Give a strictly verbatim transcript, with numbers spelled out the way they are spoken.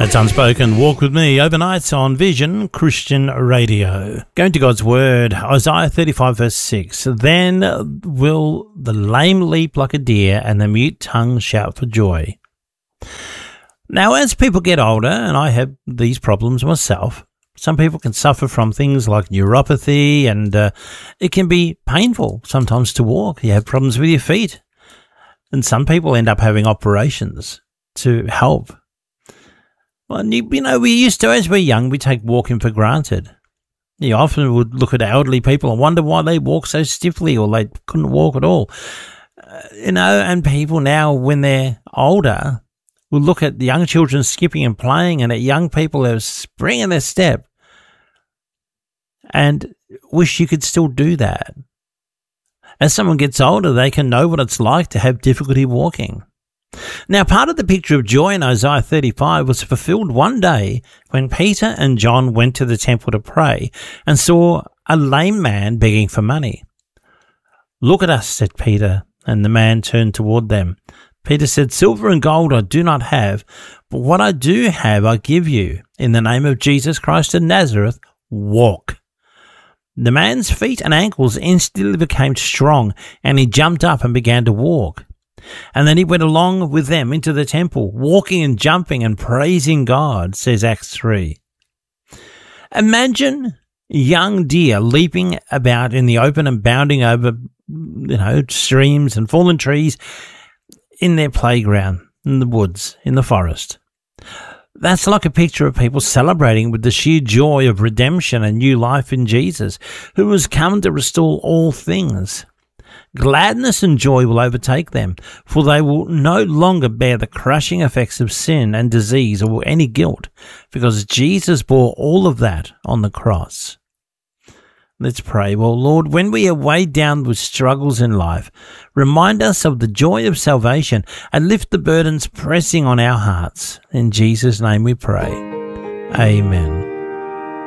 That's Unspoken. Walk with me overnight on Vision Christian Radio. Going to God's Word, Isaiah thirty-five verse six. Then will the lame leap like a deer and the mute tongue shout for joy. Now, as people get older, and I have these problems myself, some people can suffer from things like neuropathy, and uh, it can be painful sometimes to walk. You have problems with your feet. And some people end up having operations to help. Well, you, you know, we used to, as we're young, we take walking for granted. You often would look at elderly people and wonder why they walk so stiffly or they couldn't walk at all. Uh, you know, and people now, when they're older, will look at the young children skipping and playing and at young people who are springing their step and wish you could still do that. As someone gets older, they can know what it's like to have difficulty walking. Now, part of the picture of joy in Isaiah thirty-five was fulfilled one day when Peter and John went to the temple to pray and saw a lame man begging for money. "Look at us," said Peter, and the man turned toward them. Peter said, "Silver and gold I do not have, but what I do have I give you. In the name of Jesus Christ of Nazareth, walk." The man's feet and ankles instantly became strong, and he jumped up and began to walk. And then he went along with them into the temple, walking and jumping and praising God, says Acts three. Imagine young deer leaping about in the open and bounding over, you know, streams and fallen trees in their playground, in the woods, in the forest. That's like a picture of people celebrating with the sheer joy of redemption and new life in Jesus, who has come to restore all things. Gladness and joy will overtake them, for they will no longer bear the crushing effects of sin and disease or any guilt, because Jesus bore all of that on the cross. Let's pray. Well, Lord, when we are weighed down with struggles in life, remind us of the joy of salvation and lift the burdens pressing on our hearts. In Jesus' name we pray. Amen.